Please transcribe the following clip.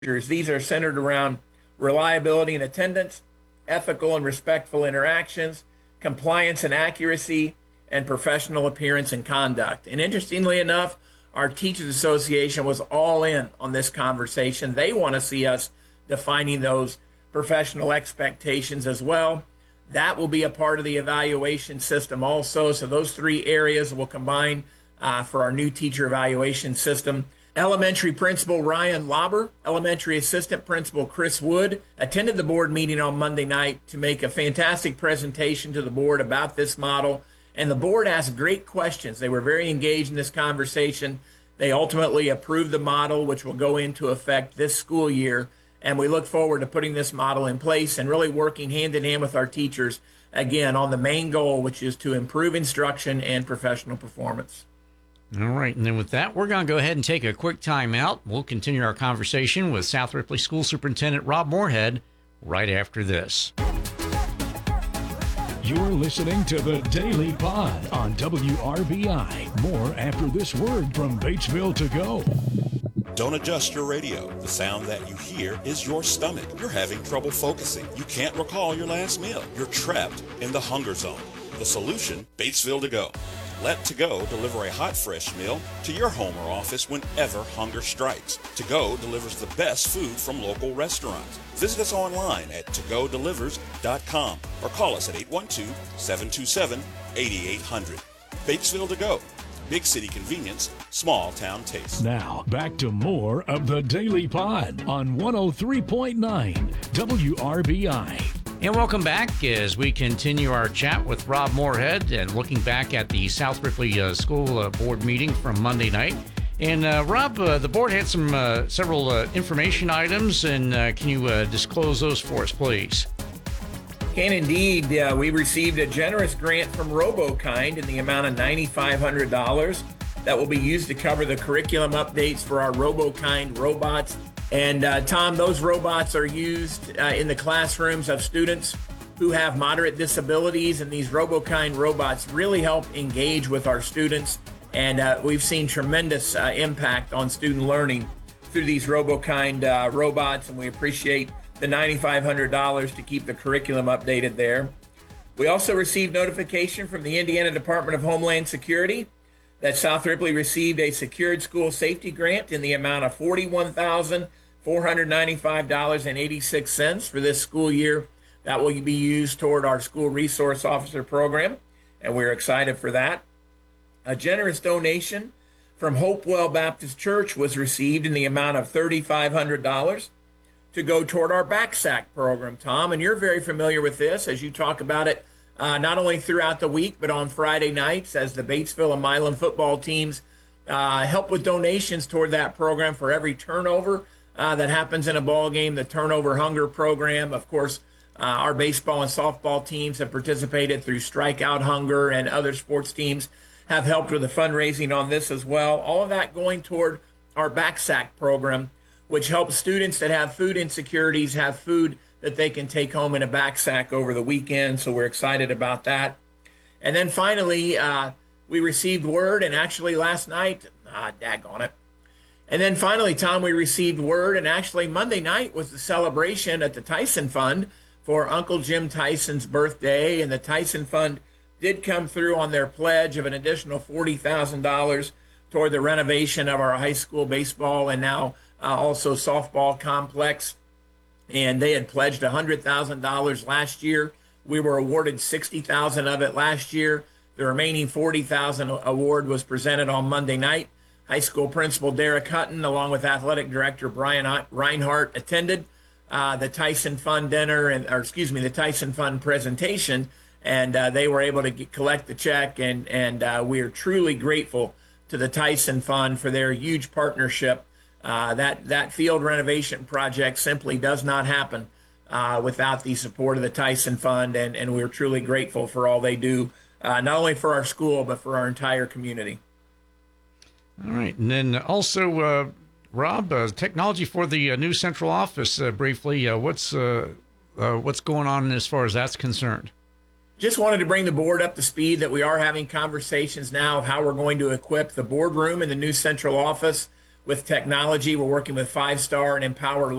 These are centered around reliability and attendance, ethical and respectful interactions, compliance and accuracy, and professional appearance and conduct. And interestingly enough, our Teachers Association was all in on this conversation. They want to see us defining those professional expectations as well. That will be a part of the evaluation system also. So those three areas will combine for our new teacher evaluation system. Elementary Principal Ryan Lauber, Elementary Assistant Principal Chris Wood attended the board meeting on Monday night to make a fantastic presentation to the board about this model. And the board asked great questions. They were very engaged in this conversation. They ultimately approved the model, which will go into effect this school year. And we look forward to putting this model in place and really working hand in hand with our teachers, again, on the main goal, which is to improve instruction and professional performance. All right. And then with that, we're going to go ahead and take a quick time out. We'll continue our conversation with South Ripley School Superintendent Rob Moorhead right after this. You're listening to the Daily Pod on WRBI. More after this word from Batesville to go. Don't adjust your radio. The sound that you hear is your stomach. You're having trouble focusing. You can't recall your last meal. You're trapped in the hunger zone. The solution, Batesville To Go. Let To Go deliver a hot, fresh meal to your home or office whenever hunger strikes. To Go delivers the best food from local restaurants. Visit us online at togodelivers.com or call us at 812-727-8800. Batesville To Go. Big city convenience, small town taste. Now, back to more of the Daily Pod on 103.9 WRBI. And welcome back as we continue our chat with Rob Moorhead and looking back at the South Ripley School Board meeting from Monday night. And Rob, the board had some several information items, and can you disclose those for us, please? Can indeed. We received a generous grant from RoboKind in the amount of $9,500 that will be used to cover the curriculum updates for our RoboKind robots. And Tom, those robots are used in the classrooms of students who have moderate disabilities, and these RoboKind robots really help engage with our students. And we've seen tremendous impact on student learning through these RoboKind robots, and we appreciate the $9,500 to keep the curriculum updated there. We also received notification from the Indiana Department of Homeland Security that South Ripley received a secured school safety grant in the amount of $41,495.86 for this school year. That will be used toward our school resource officer program, and we're excited for that. A generous donation from Hopewell Baptist Church was received in the amount of $3,500 to go toward our BACSAC program, Tom. And you're very familiar with this as you talk about it not only throughout the week, but on Friday nights as the Batesville and Milan football teams help with donations toward that program for every turnover that happens in a ball game, the Turnover Hunger program. Of course, our baseball and softball teams have participated through Strikeout Hunger, and other sports teams have helped with the fundraising on this as well. All of that going toward our BACSAC program, which helps students that have food insecurities have food that they can take home in a backsack over the weekend. So we're excited about that. And then finally, we received word, and actually last night, daggone it. And then finally, Tom, we received word, and actually Monday night was the celebration at the Tyson Fund for Uncle Jim Tyson's birthday. And the Tyson Fund did come through on their pledge of an additional $40,000 toward the renovation of our high school baseball and now also softball complex. And they had pledged $100,000 last year. We were awarded $60,000 of it last year. The remaining $40,000 award was presented on Monday night. High school principal Derek Hutton, along with athletic director Brian Reinhardt, attended the Tyson Fund dinner, the Tyson Fund presentation, and they were able to collect the check. And we are truly grateful to the Tyson Fund for their huge partnership. That field renovation project simply does not happen without the support of the Tyson Fund, and we're truly grateful for all they do, not only for our school, but for our entire community. All right. And then also, Rob, technology for the new central office, briefly, what's going on as far as that's concerned? Just wanted to bring the board up to speed that we are having conversations now of how we're going to equip the boardroom in the new central office with technology. We're working with 5 Star and Empower